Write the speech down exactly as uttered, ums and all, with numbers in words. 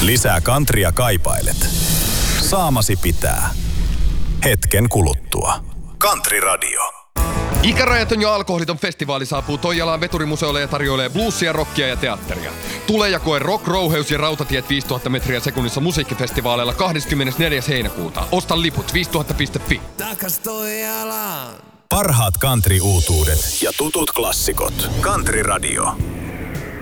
Lisää countrya kaipailet. Saamasi pitää. Hetken kuluttua. Country Radio. Ikärajaton ja alkoholiton festivaali saapuu Toijalaan Veturimuseolle ja tarjoilee bluesia, rockia ja teatteria. Tule ja koe Rock, Rouheus ja Rautatiet viisituhatta metriä sekunnissa musiikkifestivaaleilla kahdeskymmenesneljäs heinäkuuta. Osta liput viisituhatta piste fi. Takas Toijalaan. Parhaat country-uutuudet ja tutut klassikot. Country Radio.